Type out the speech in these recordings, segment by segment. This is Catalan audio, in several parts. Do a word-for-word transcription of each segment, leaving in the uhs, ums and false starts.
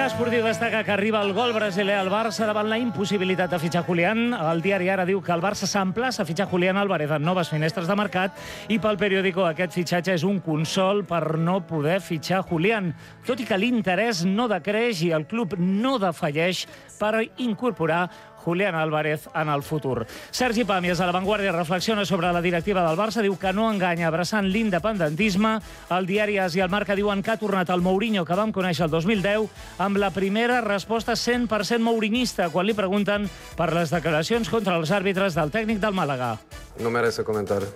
Esportiu destaca que arriba el gol brasiler al Barça davant la impossibilitat de fitxar Julián. El diari Ara diu que el Barça s'emplaça a fitxar Julián Álvarez en noves finestres de mercat i pel periòdico aquest fitxatge és un consol per no poder fitxar Julián, tot i que l'interès no decreix i el club no defalleix per incorporar Julián Álvarez en el futur. Sergi Pàmies, a La Vanguardia, reflexiona sobre la directiva del Barça, diu que no enganya abraçant l'independentisme. El diari As i el Marca diuen que ha tornat el Mourinho que vam conèixer el dos mil deu amb la primera resposta cent per cent mourinista quan li pregunten per les declaracions contra els àrbitres del tècnic del Màlaga. No merece comentar.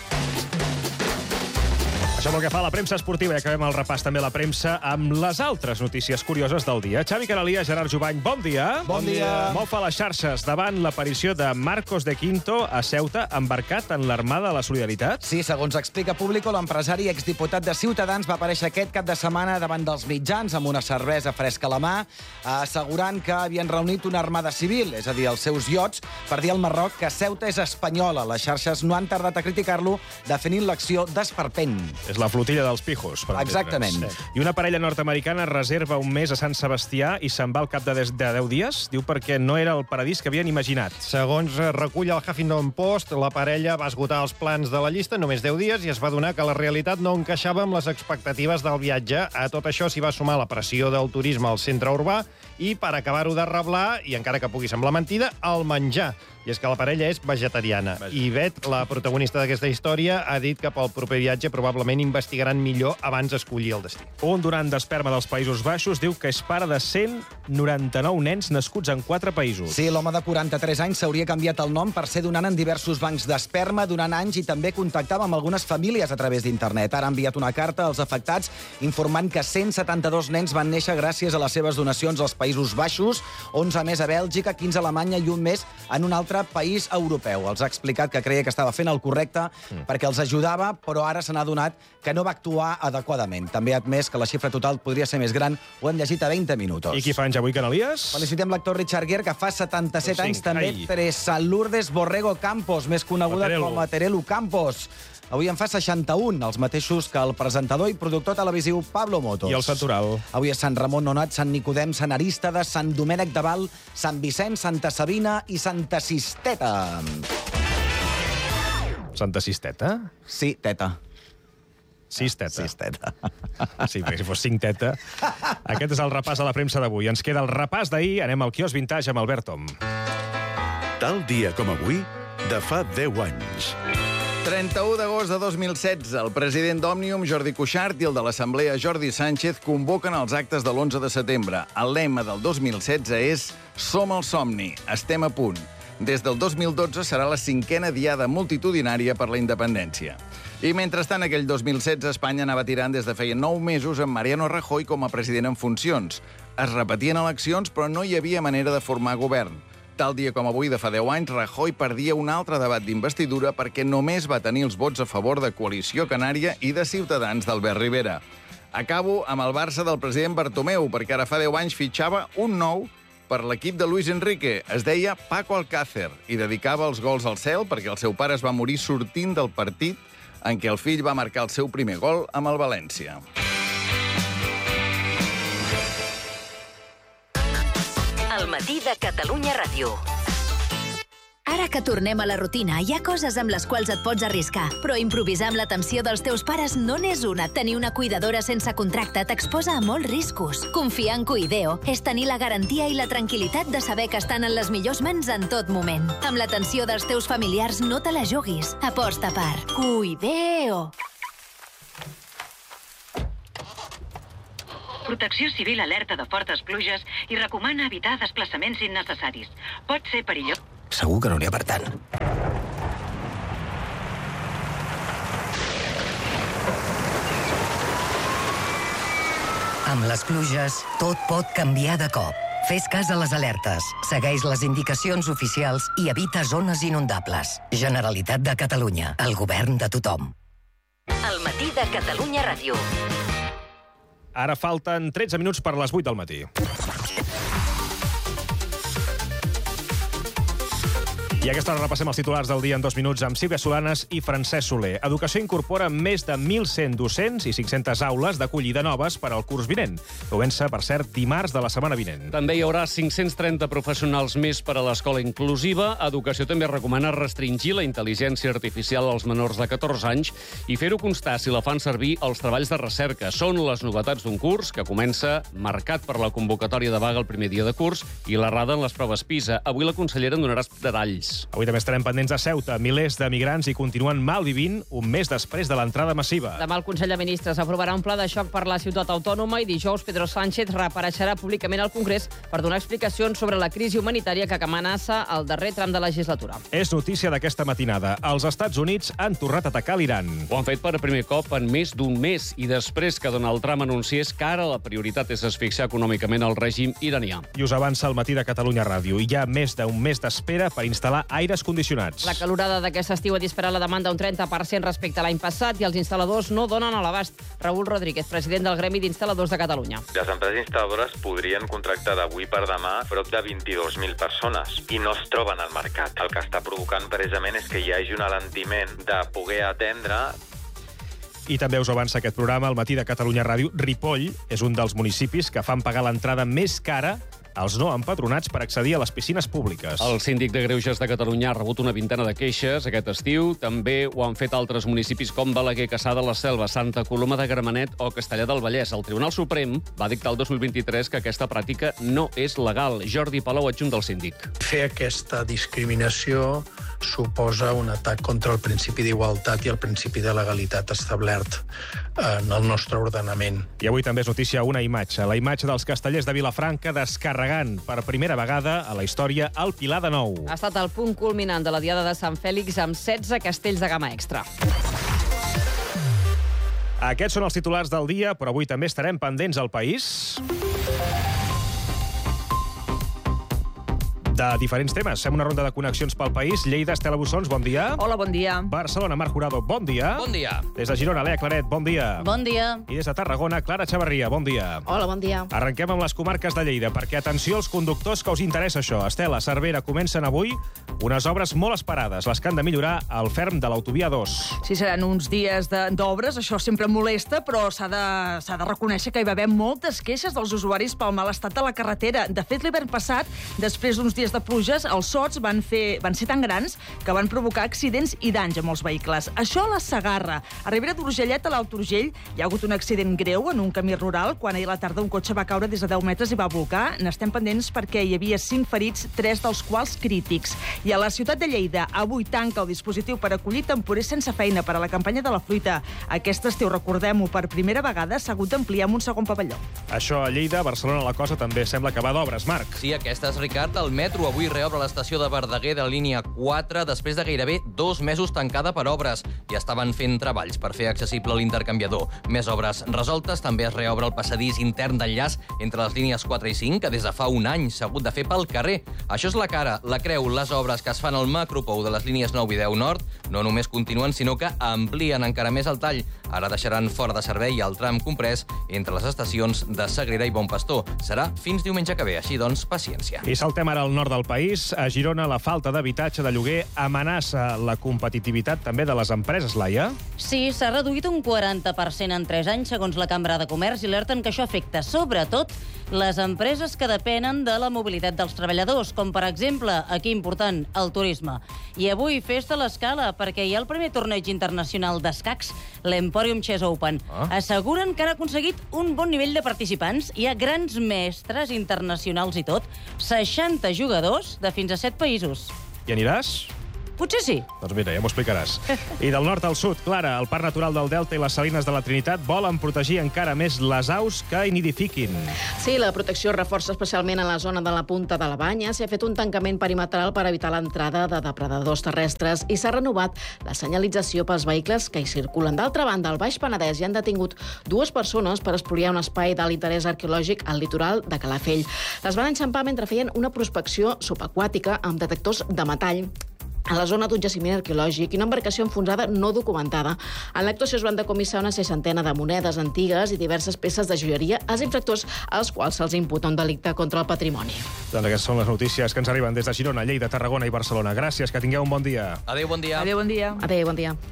Això pel que fa a la premsa esportiva i acabem el repàs també a la premsa amb les altres notícies curioses del dia. Xavi Caralia, Gerard Jubany, bon dia. Bon dia. Mofa a les xarxes davant l'aparició de Marcos de Quinto a Ceuta, embarcat en l'Armada de la Solidaritat. Sí, segons explica Público, l'empresari i exdiputat de Ciutadans va aparèixer aquest cap de setmana davant dels mitjans amb una cervesa fresca a la mà, assegurant que havien reunit una armada civil, és a dir, els seus iots, per dir al Marroc que Ceuta és espanyola. Les xarxes no han tardat a criticar-lo, definint l'acció d'esperpent. És la flotilla dels pijos, per Exactament. Sí. I una parella nord-americana reserva un mes a Sant Sebastià i se'n va al cap de deu dies, diu perquè no era el paradís que havien imaginat. Segons recull el Huffington Post, la parella va esgotar els plans de la llista només deu dies i es va adonar que la realitat no encaixava amb les expectatives del viatge. A tot això s'hi va sumar la pressió del turisme al centre urbà i, per acabar-ho de reblar, i encara que pugui semblar mentida, el menjar. I és que la parella és vegetariana. I Bet, la protagonista d'aquesta història, ha dit que pel proper viatge probablement investigaran millor abans d'escollir el destí. Un donant d'esperma dels Països Baixos diu que és pare de cent noranta-nou nens nascuts en quatre països. Sí, l'home de quaranta-tres anys s'hauria canviat el nom per ser donant en diversos bancs d'esperma durant anys i també contactava amb algunes famílies a través d'internet. Ara ha enviat una carta als afectats informant que cent setanta-dos nens van néixer gràcies a les seves donacions als Països Baixos, onze més a Bèlgica, quinze a Alemanya i un més en un altre país europeu. Els ha explicat que creia que estava fent el correcte mm. perquè els ajudava, però ara se n'ha adonat que no va actuar adequadament. També ha admès que la xifra total podria ser més gran. Ho hem llegit a vint minuts. I qui fa anys avui, Canalies? Felicitem l'actor Richard Gere, que fa setanta-set anys, també Ai. Teresa Lourdes Borrego Campos, més coneguda Terelu. com a Terelu Campos. Avui en fa seixanta-un, els mateixos que el presentador i productor televisiu Pablo Motos. I el Santoral. Avui és Sant Ramon Nonat, Sant Nicodem, Sant Arístades, Sant Domènec de Val, Sant Vicenç, Santa Sabina i Santa Cisteta. Santa Cisteta? Sí, teta. Cisteta. Cisteta. Sí, perquè si fos cinc teta. Aquest és el repàs a la premsa d'avui. Ens queda el repàs d'ahir. Anem al quiosc vintage amb Albert Tom. Tal dia com avui, de fa deu anys. trenta-u d'agost de dos mil setze, el president d'Òmnium, Jordi Cuixart, i el de l'Assemblea, Jordi Sánchez, convoquen els actes de l'onze de setembre. El lema del dos mil setze és «Som el somni, estem a punt». Des del dos mil dotze serà la cinquena diada multitudinària per la independència. I mentrestant, aquell dos mil setze, Espanya anava tirant des de feia nou mesos amb Mariano Rajoy com a president en funcions. Es repetien eleccions, però no hi havia manera de formar govern. Tal dia com avui, de fa deu anys, Rajoy perdia un altre debat d'investidura perquè només va tenir els vots a favor de Coalició Canària i de Ciutadans d'Albert Rivera. Acabo amb el Barça del president Bartomeu, perquè ara fa deu anys fitxava un nou per l'equip de Luis Enrique. Es deia Paco Alcácer i dedicava els gols al cel perquè el seu pare es va morir sortint del partit en què el fill va marcar el seu primer gol amb el València. El matí de Catalunya Ràdio. Ara que tornem a la rutina, hi ha coses amb les quals et pots arriscar, però improvisar amb l'atenció dels teus pares no n'és una. Tenir una cuidadora sense contracte t'exposa a molts riscos. Confiar en Cuideo és tenir la garantia i la tranquil·litat de saber que estan en les millors mans en tot moment. Amb l'atenció dels teus familiars no te la juguis. Aposta per Cuideo. Protecció Civil alerta de fortes pluges i recomana evitar desplaçaments innecessaris. Pot ser perillós. Segur que no n'hi ha per tant. Amb les pluges, tot pot canviar de cop. Fes cas a les alertes, segueix les indicacions oficials i evita zones inundables. Generalitat de Catalunya, el govern de tothom. El matí de Catalunya Ràdio. Ara falten tretze minuts per les vuit del matí. I a aquesta hora repassem els titulars del dia en dos minuts amb Sílvia Solanes i Francesc Soler. Educació incorpora més de mil cent docents i cinc-centes aules d'acollida noves per al curs vinent. Comença, per cert, dimarts de la setmana vinent. També hi haurà cinc-cents trenta professionals més per a l'escola inclusiva. Educació també recomana restringir la intel·ligència artificial als menors de catorze anys i fer-ho constar si la fan servir els treballs de recerca. Són les novetats d'un curs que comença marcat per la convocatòria de vaga el primer dia de curs i l'errada en les proves PISA. Avui la consellera en donarà detalls. Avui també estarem pendents a Ceuta. Milers de migrants hi continuen malvivint un mes després de l'entrada massiva. Demà el Consell de Ministres aprovarà un pla de xoc per la ciutat autònoma i dijous Pedro Sánchez reapareixerà públicament al Congrés per donar explicacions sobre la crisi humanitària que amenaça el darrer tram de legislatura. És notícia d'aquesta matinada. Els Estats Units han tornat a atacar l'Iran. Ho han fet per primer cop en més d'un mes i després que Donald Trump anunciés que ara la prioritat és asfixiar econòmicament el règim iranià. I us avança el matí de Catalunya Ràdio. Hi ha més d'un mes d'espera per instal·lar aires condicionats. La calorada d'aquest estiu ha disparat la demanda un trenta per cent respecte a l'any passat i els instal·ladors no donen a l'abast. Raül Rodríguez, president del Gremi d'Instal·ladors de Catalunya. Les empreses instal·ladores podrien contractar d'avui per demà prop de vint-i-dos mil persones i no es troben al mercat. El que està provocant precisament és que hi hagi un alentiment de poder atendre. I també us avança aquest programa, el matí de Catalunya Ràdio. Ripoll és un dels municipis que fan pagar l'entrada més cara als no empadronats per accedir a les piscines públiques. El síndic de Greuges de Catalunya ha rebut una vintena de queixes aquest estiu. També ho han fet altres municipis com Balaguer, Cassà de la Selva, Santa Coloma de Gramenet o Castellar del Vallès. El Tribunal Suprem va dictar el dos mil vint-i-tres que aquesta pràctica no és legal. Jordi Palau, adjunt del síndic. Fer aquesta discriminació suposa un atac contra el principi d'igualtat i el principi de legalitat establert en el nostre ordenament. I avui també és notícia una imatge. La imatge dels castellers de Vilafranca descarregant per primera vegada a la història el Pilar de Nou. Ha estat el punt culminant de la Diada de Sant Fèlix amb setze castells de gamma extra. Aquests són els titulars del dia, però avui també estarem pendents al país de diferents temes. Fem una ronda de connexions pel país. Lleida, Estela Bussons, bon dia. Hola, bon dia. Barcelona, Marc Jurado, bon dia. Bon dia. Des de Girona, Lea Claret, bon dia. Bon dia. I des de Tarragona, Clara Xavarria, bon dia. Hola, bon dia. Arrenquem amb les comarques de Lleida, perquè atenció als conductors que us interessa això. Estela, Cervera, comencen avui unes obres molt esperades, les que han de millorar el ferm de l'autovia dos. Sí, seran uns dies d'obres, això sempre molesta, però s'ha de, s'ha de reconèixer que hi va haver moltes queixes dels usuaris pel mal estat de la carretera. De fet, l'hivern passat, després d'uns dies de pluges, els sots van, fer, van ser tan grans que van provocar accidents i danys a molts vehicles. Això a la Segarra. A Ribera d'Urgellet, a l'Alt Urgell, hi ha hagut un accident greu en un camí rural quan ahir a la tarda un cotxe va caure des de deu metres i va volcar. N'estem pendents perquè hi havia cinc ferits, tres dels quals crítics. I a la ciutat de Lleida, avui tanca el dispositiu per acollir temporers sense feina per a la campanya de la fruita. Aquest estiu, recordem-ho, per primera vegada s'ha hagut d'ampliar amb un segon pavelló. Això a Lleida, a Barcelona la cosa també sembla que va d'obres, Marc. Sí, aquesta és, Ricard. El metro avui reobre l'estació de Verdaguer de la línia quatre després de gairebé dos mesos tancada per obres. Ja estaven fent treballs per fer accessible l'intercanviador. Més obres resoltes. També es reobre el passadís intern d'enllaç entre les línies quatre i cinc, que des de fa un any s'ha hagut de fer pel carrer. Això és la cara, la creu, les obres que es fan al macropou de les línies nou i deu nord no només continuen, sinó que amplien encara més el tall. Ara deixaran fora de servei el tram comprès entre les estacions de Sagrera i Bon Pastor. Serà fins diumenge que ve, així doncs, paciència. I saltem ara al nord del país. A Girona, la falta d'habitatge de lloguer amenaça la competitivitat també de les empreses, Laia. Sí, s'ha reduït un quaranta per cent en tres anys, segons la Cambra de Comerç, i alerten que això afecta, sobretot, les empreses que depenen de la mobilitat dels treballadors, com, per exemple, aquí important, el turisme. I avui, festa a l'escala, perquè hi ha el primer torneig internacional d'escacs, l'Emporium Chess Open. Ah. Asseguren que han aconseguit un bon nivell de participants. Hi ha grans mestres internacionals i tot, seixanta jugadors de fins a set països. Hi aniràs? Potser sí. Doncs mira, ja m'ho explicaràs. I del nord al sud, Clara, el Parc Natural del Delta i les Salines de la Trinitat volen protegir encara més les aus que hi nidifiquin. Sí, la protecció es reforça especialment en la zona de la Punta de la Banya. S'ha fet un tancament perimetral per evitar l'entrada de depredadors terrestres i s'ha renovat la senyalització pels vehicles que hi circulen. D'altra banda, al Baix Penedès hi han detingut dues persones per espoliar un espai d'alt interès arqueològic al litoral de Calafell. Les van enxampar mentre feien una prospecció subaquàtica amb detectors de metall. a la zona d'un jaciment arqueològic i una embarcació enfonsada no documentada. En l'actuació es van decomissar una seixantena de monedes antigues i diverses peces de joieria als infractors als quals se'ls imputa un delicte contra el patrimoni. Doncs aquestes són les notícies que ens arriben des de Girona, Lleida, Tarragona i Barcelona. Gràcies, que tingueu un bon dia. Adéu, bon dia. Adéu, bon dia. Adéu, bon dia.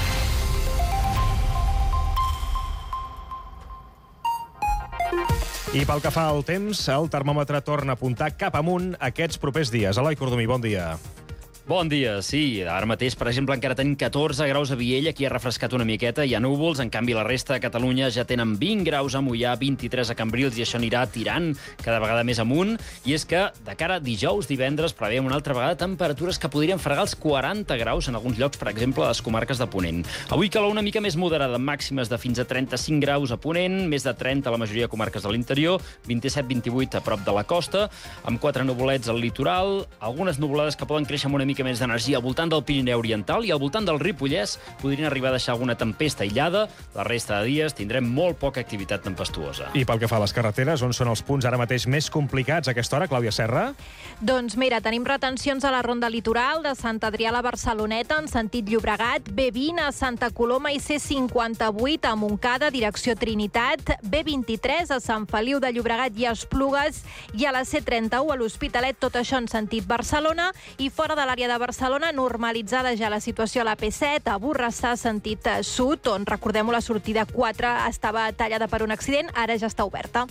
I pel que fa al temps, el termòmetre torna a apuntar cap amunt aquests propers dies. Eloi Cordomí, bon dia. Bon dia, sí. Ara mateix, per exemple, encara tenim catorze graus a Viella, aquí ha refrescat una miqueta, hi ha núvols, en canvi la resta de Catalunya ja tenen vint graus a Moià, vint-i-tres a Cambrils, i això anirà tirant cada vegada més amunt. I és que, de cara a dijous, divendres, preveiem una altra vegada temperatures que podrien fregar els quaranta graus en alguns llocs, per exemple, a les comarques de Ponent. Avui calor una mica més moderada, màximes de fins a trenta-cinc graus a Ponent, més de trenta a la majoria de comarques de l'interior, vint-i-set vint-i-vuit a prop de la costa, amb quatre nuvolets al litoral, algunes nuvolades que poden créixer amb una mica més d'energia al voltant del Pirineu Oriental i al voltant del Ripollès podrien arribar a deixar alguna tempesta aïllada. La resta de dies tindrem molt poca activitat tempestuosa. I pel que fa a les carreteres, on són els punts ara mateix més complicats a aquesta hora, Clàudia Serra? Doncs mira, tenim retencions a la ronda litoral de Sant Adrià a la Barceloneta en sentit Llobregat, B vint a Santa Coloma i C cinquanta-vuit a Montcada, direcció Trinitat, B vint-i-tres a Sant Feliu de Llobregat i Esplugues i a la C trenta-u a l'Hospitalet, tot això en sentit Barcelona, i fora de l'àrea de Barcelona, normalitzada ja la situació a la P set, a Borrassà, sentit sud, on, recordem-ho, la sortida quatre estava tallada per un accident, ara ja està oberta.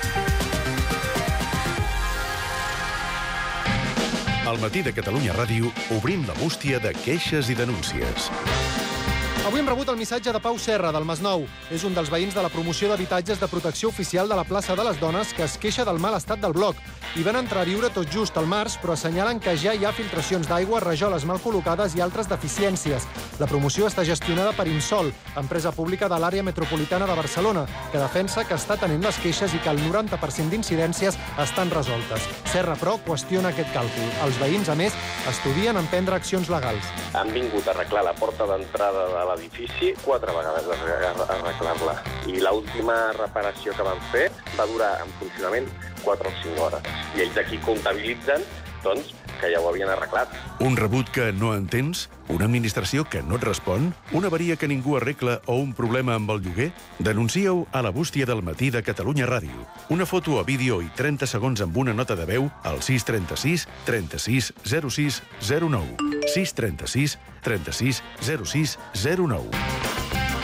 Al matí de Catalunya Ràdio obrim la bústia de queixes i denúncies. Avui hem rebut el missatge de Pau Serra, del Masnou. És un dels veïns de la promoció d'habitatges de protecció oficial de la plaça de les Dones que es queixa del mal estat del bloc. Hi van entrar a viure tot just al març, però assenyalen que ja hi ha filtracions d'aigua, rajoles mal col·locades i altres deficiències. La promoció està gestionada per Insol, empresa pública de l'àrea metropolitana de Barcelona, que defensa que està tenint les queixes i que el noranta per cent d'incidències estan resoltes. Serra, però, qüestiona aquest càlcul. Els veïns, a més, estudien emprendre accions legals. Han vingut a arreglar la porta d'entrada de l'edifici quatre vegades a arreglar-la. I l'última reparació que van fer va durar en funcionament quatre o cinc hores. I ells aquí comptabilitzen, doncs, que ja ho havien arreglat. Un rebut que no entens? Una administració que no et respon? Una avaria que ningú arregla o un problema amb el lloguer? Denuncia-ho a la bústia del matí de Catalunya Ràdio. Una foto a vídeo i trenta segons amb una nota de veu al sis trenta-sis trenta-sis zero sis zero nou. sis trenta-sis trenta-sis zero sis zero nou.